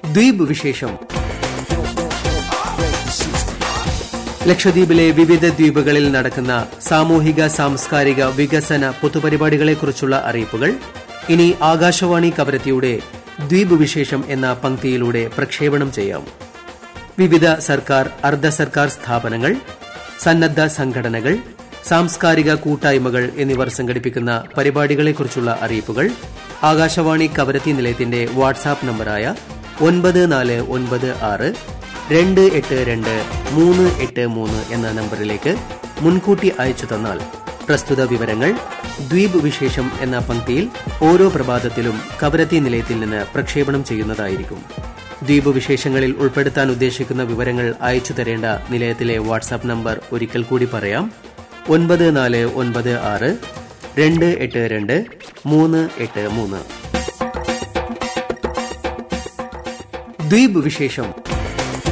ദ്വീപ് വിശേഷം. ലക്ഷദ്വീപിലെ വിവിധ ദ്വീപുകളിൽ നടക്കുന്ന സാമൂഹിക സാംസ്കാരിക വികസന പൊതുപരിപാടികളെക്കുറിച്ചുള്ള അറിയിപ്പുകൾ ഇനി ആകാശവാണി കവരത്തിയുടെ ദ്വീപ് വിശേഷം എന്ന പങ്ക്തിയിലൂടെ പ്രക്ഷേപണം ചെയ്യാം. വിവിധ സർക്കാർ അർദ്ധ സർക്കാർ സ്ഥാപനങ്ങൾ, സന്നദ്ധ സംഘടനകൾ, സാംസ്കാരിക കൂട്ടായ്മകൾ എന്നിവർ സംഘടിപ്പിക്കുന്ന പരിപാടികളെക്കുറിച്ചുള്ള അറിയിപ്പുകൾ ആകാശവാണി കവരത്തി നിലയത്തിന്റെ വാട്സാപ്പ് നമ്പറായ 9496282383 എന്ന നമ്പറിലേക്ക് മുൻകൂട്ടി അയച്ചു തന്നാൽ പ്രസ്തുത വിവരങ്ങൾ ദ്വീപ് വിശേഷം എന്ന പങ്ക്തിയിൽ ഓരോ പ്രഭാതത്തിലും കവരത്തി നിലയത്തിൽ നിന്ന് പ്രക്ഷേപണം ചെയ്യുന്നതായിരിക്കും. ദ്വീപ് വിശേഷങ്ങളിൽ ഉൾപ്പെടുത്താൻ ഉദ്ദേശിക്കുന്ന വിവരങ്ങൾ അയച്ചു തരേണ്ട നിലയത്തിലെ വാട്സാപ്പ് നമ്പർ ഒരിക്കൽ കൂടി പറയാം: 9496282383. ദ്വീപ് വിശേഷം.